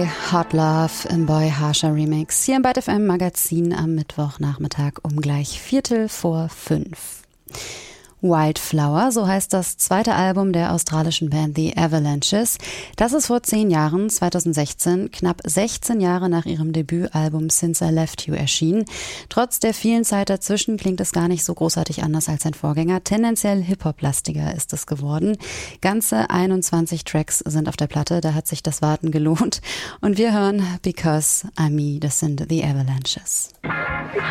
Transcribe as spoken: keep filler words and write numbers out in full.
Boy, Hot Love im Boy Harsher Remix hier im Byte F M Magazin am Mittwochnachmittag um gleich Viertel vor fünf. Wildflower, so heißt das zweite Album der australischen Band The Avalanches. Das ist vor zehn Jahren, zweitausendsechzehn, knapp sechzehn Jahre nach ihrem Debütalbum Since I Left You erschienen. Trotz der vielen Zeit dazwischen klingt es gar nicht so großartig anders als sein Vorgänger. Tendenziell Hip-Hop-lastiger ist es geworden. Ganze einundzwanzig Tracks sind auf der Platte, da hat sich das Warten gelohnt. Und wir hören Because I'm Me, das sind The Avalanches.